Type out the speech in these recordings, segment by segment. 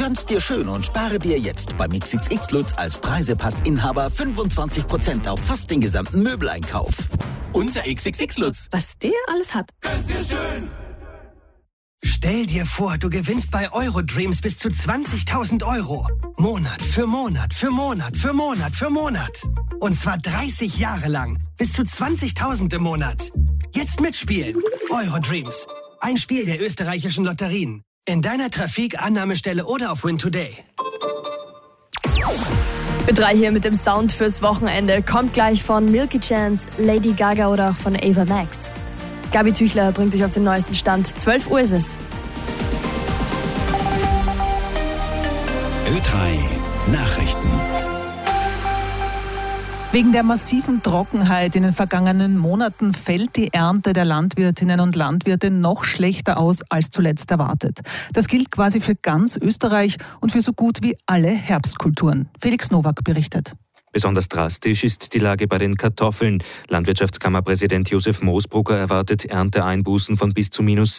Gönn's dir schön und spare dir jetzt beim XXX Lutz als Preisepassinhaber 25% auf fast den gesamten Möbeleinkauf. Unser XXX Lutz. Was der alles hat. Gönn's dir schön. Stell dir vor, du gewinnst bei Eurodreams bis zu 20.000 €. Monat für Monat für Monat für Monat für Monat. Und zwar 30 Jahre lang. Bis zu 20.000 im Monat. Jetzt mitspielen. Eurodreams. Ein Spiel der österreichischen Lotterien. In deiner Trafik, Annahmestelle oder auf Win Today. Ö3 hier mit dem Sound fürs Wochenende. Kommt gleich von Milky Chance, Lady Gaga oder auch von Ava Max. Gabi Tüchler bringt dich auf den neuesten Stand. 12 Uhr ist es. Ö3 Nachrichten. Wegen der massiven Trockenheit in den vergangenen Monaten fällt die Ernte der Landwirtinnen und Landwirte noch schlechter aus als zuletzt erwartet. Das gilt quasi für ganz Österreich und für so gut wie alle Herbstkulturen. Felix Nowak berichtet. Besonders drastisch ist die Lage bei den Kartoffeln. Landwirtschaftskammerpräsident Josef Moosbrugger erwartet Ernteeinbußen von bis zu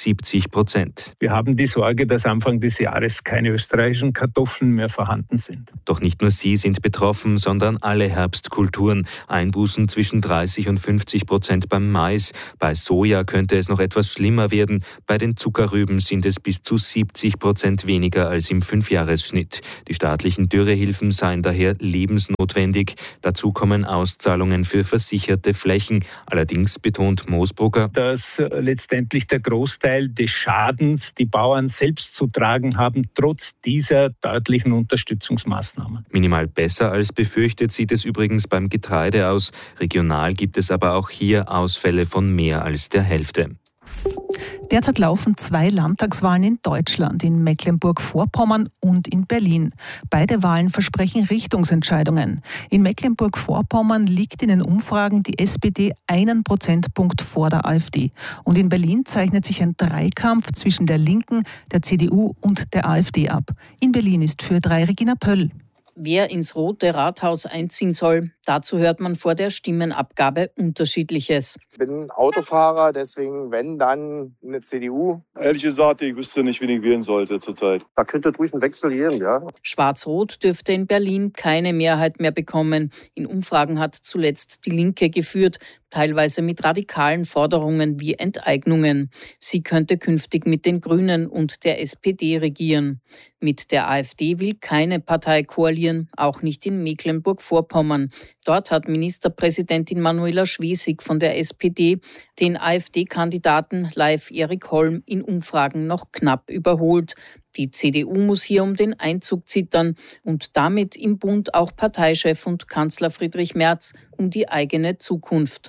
-70%. Wir haben die Sorge, dass Anfang des Jahres keine österreichischen Kartoffeln mehr vorhanden sind. Doch nicht nur sie sind betroffen, sondern alle Herbstkulturen. Einbußen zwischen 30% und 50% beim Mais. Bei Soja könnte es noch etwas schlimmer werden. Bei den Zuckerrüben sind es bis zu 70% weniger als im 5-Jahresschnitt. Die staatlichen Dürrehilfen seien daher lebensnotwendig. Dazu kommen Auszahlungen für versicherte Flächen. Allerdings betont Moosbrugger, dass letztendlich der Großteil des Schadens die Bauern selbst zu tragen haben, trotz dieser deutlichen Unterstützungsmaßnahmen. Minimal besser als befürchtet sieht es übrigens beim Getreide aus. Regional gibt es aber auch hier Ausfälle von mehr als der Hälfte. Derzeit laufen 2 Landtagswahlen in Deutschland, in Mecklenburg-Vorpommern und in Berlin. Beide Wahlen versprechen Richtungsentscheidungen. In Mecklenburg-Vorpommern liegt in den Umfragen die SPD 1 Prozentpunkt vor der AfD. Und in Berlin zeichnet sich ein Dreikampf zwischen der Linken, der CDU und der AfD ab. In Berlin ist für Ö3 Regina Pöll. Wer ins Rote Rathaus einziehen soll, dazu hört man vor der Stimmenabgabe Unterschiedliches. Ich bin Autofahrer, deswegen, wenn, dann eine CDU. Ehrlich gesagt, ich wüsste nicht, wen ich wählen sollte zurzeit. Da könnte durch einen Wechsel gehen, ja. Schwarz-Rot dürfte in Berlin keine Mehrheit mehr bekommen. In Umfragen hat zuletzt die Linke geführt, teilweise mit radikalen Forderungen wie Enteignungen. Sie könnte künftig mit den Grünen und der SPD regieren. Mit der AfD will keine Partei koalieren, auch nicht in Mecklenburg-Vorpommern. Dort hat Ministerpräsidentin Manuela Schwesig von der SPD den AfD-Kandidaten Leif Erik Holm in Umfragen noch knapp überholt. Die CDU muss hier um den Einzug zittern und damit im Bund auch Parteichef und Kanzler Friedrich Merz um die eigene Zukunft.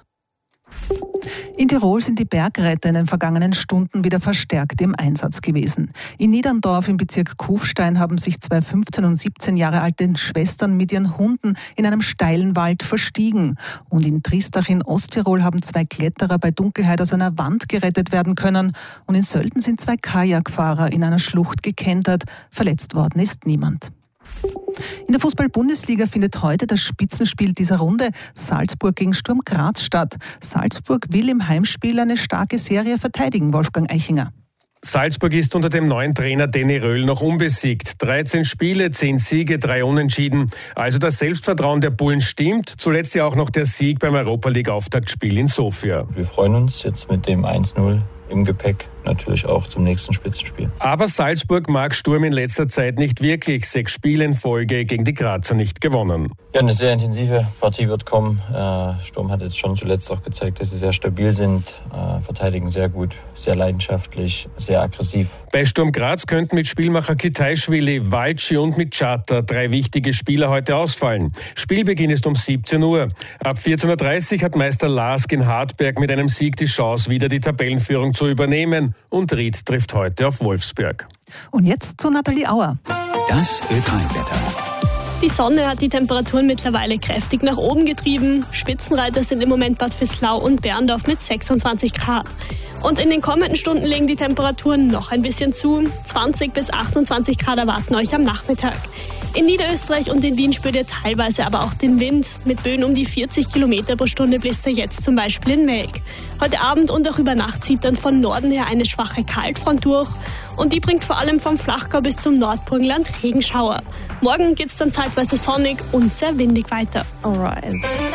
In Tirol sind die Bergretter in den vergangenen Stunden wieder verstärkt im Einsatz gewesen. In Niederndorf im Bezirk Kufstein haben sich 2 15 und 17 Jahre alte Schwestern mit ihren Hunden in einem steilen Wald verstiegen. Und in Tristach in Osttirol haben 2 Kletterer bei Dunkelheit aus einer Wand gerettet werden können. Und in Sölden sind 2 Kajakfahrer in einer Schlucht gekentert. Verletzt worden ist niemand. In der Fußball-Bundesliga findet heute das Spitzenspiel dieser Runde Salzburg gegen Sturm Graz statt. Salzburg will im Heimspiel eine starke Serie verteidigen, Wolfgang Eichinger. Salzburg ist unter dem neuen Trainer Danny Röhl noch unbesiegt. 13 Spiele, 10 Siege, 3 Unentschieden. Also das Selbstvertrauen der Bullen stimmt. Zuletzt ja auch noch der Sieg beim Europa-League-Auftaktspiel in Sofia. Wir freuen uns jetzt mit dem 1-0 im Gepäck natürlich auch zum nächsten Spitzenspiel. Aber Salzburg mag Sturm in letzter Zeit nicht wirklich. 6 Spiele in Folge gegen die Grazer nicht gewonnen. Ja, eine sehr intensive Partie wird kommen. Sturm hat jetzt schon zuletzt auch gezeigt, dass sie sehr stabil sind, verteidigen sehr gut, sehr leidenschaftlich, sehr aggressiv. Bei Sturm Graz könnten mit Spielmacher Kitaischwili, Walci und mit Chata 3 wichtige Spieler heute ausfallen. Spielbeginn ist um 17 Uhr. Ab 14.30 Uhr hat Meister Lask in Hartberg mit einem Sieg die Chance, wieder die Tabellenführung zu übernehmen. Und Ried trifft heute auf Wolfsberg. Und jetzt zu Nathalie Auer. Das Ö3-Wetter. Die Sonne hat die Temperaturen mittlerweile kräftig nach oben getrieben. Spitzenreiter sind im Moment Bad Visslau und Berndorf mit 26 Grad. Und in den kommenden Stunden legen die Temperaturen noch ein bisschen zu. 20 bis 28 Grad erwarten euch am Nachmittag. In Niederösterreich und in Wien spürt ihr teilweise aber auch den Wind. Mit Böen um die 40 Kilometer pro Stunde bläst er jetzt zum Beispiel in Melk. Heute Abend und auch über Nacht zieht dann von Norden her eine schwache Kaltfront durch. Und die bringt vor allem vom Flachgau bis zum Nordburgenland Regenschauer. Morgen geht's dann zeitweise sonnig und sehr windig weiter. Alright.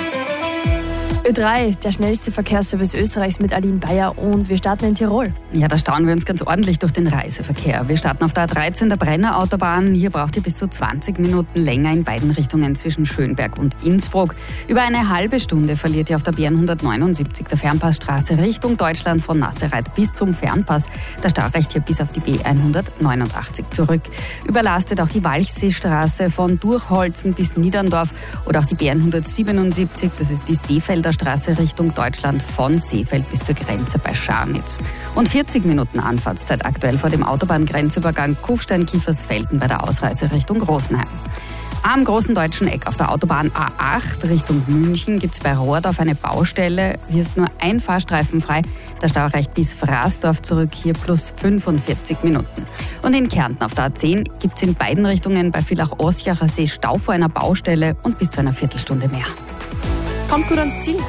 Ö3, der schnellste Verkehrsservice Österreichs mit Aline Bayer, und wir starten in Tirol. Ja, da stauen wir uns ganz ordentlich durch den Reiseverkehr. Wir starten auf der A13 der Brenner Autobahn. Hier braucht ihr bis zu 20 Minuten länger in beiden Richtungen zwischen Schönberg und Innsbruck. Über eine halbe Stunde verliert ihr auf der B179 der Fernpassstraße Richtung Deutschland von Nassereit bis zum Fernpass. Der Stau reicht hier bis auf die B189 zurück. Überlastet auch die Walchseestraße von Durchholzen bis Niederndorf oder auch die B177, das ist die Seefelder Straße Richtung Deutschland von Seefeld bis zur Grenze bei Scharnitz. Und 40 Minuten Anfahrtszeit aktuell vor dem Autobahngrenzübergang Kufstein-Kiefersfelden bei der Ausreise Richtung Rosenheim. Am großen deutschen Eck auf der Autobahn A8 Richtung München gibt es bei Rohrdorf eine Baustelle. Hier ist nur ein Fahrstreifen frei. Der Stau reicht bis Fraßdorf zurück, hier plus 45 Minuten. Und in Kärnten auf der A10 gibt es in beiden Richtungen bei Villach-Osjacher See Stau vor einer Baustelle und bis zu einer Viertelstunde mehr. Kommt gut ans Ziel.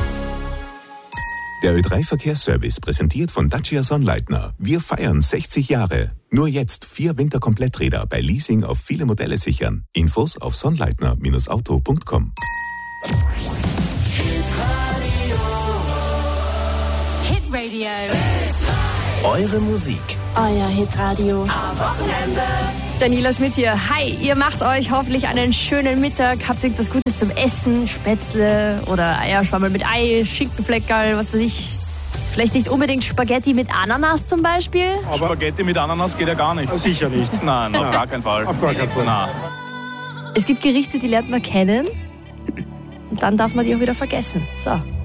Der Ö3-Verkehrsservice präsentiert von Dacia Sonnleitner. Wir feiern 60 Jahre. Nur jetzt 4 Winterkompletträder bei Leasing auf viele Modelle sichern. Infos auf sonnleitner-auto.com. Hitradio. Eure Musik. Euer Hitradio. Am Wochenende. Daniela Schmidt hier. Hi, ihr macht euch hoffentlich einen schönen Mittag. Habt ihr irgendwas Gutes zum Essen? Spätzle oder Eierschwammel mit Ei, Schinkenfleckerl, was weiß ich. Vielleicht nicht unbedingt Spaghetti mit Ananas zum Beispiel? Aber Spaghetti mit Ananas geht ja gar nicht. Sicher nicht. Nein, auf gar keinen Fall. Auf gar keinen Fall. Nein. Es gibt Gerichte, die lernt man kennen und dann darf man die auch wieder vergessen. So.